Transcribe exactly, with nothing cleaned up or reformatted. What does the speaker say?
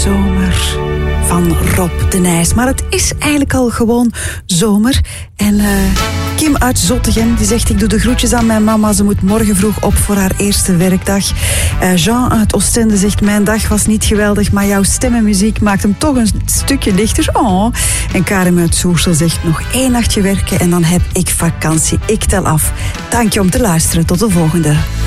Zomer van Rob de Nijs. Maar het is eigenlijk al gewoon zomer. En uh, Kim uit Zottegem die zegt: ik doe de groetjes aan mijn mama. Ze moet morgen vroeg op voor haar eerste werkdag. Uh, Jean uit Oostende zegt: mijn dag was niet geweldig, maar jouw stem en muziek maakt hem toch een stukje lichter. Oh. En Karim uit Soersel zegt: nog één nachtje werken en dan heb ik vakantie. Ik tel af. Dank je om te luisteren. Tot de volgende.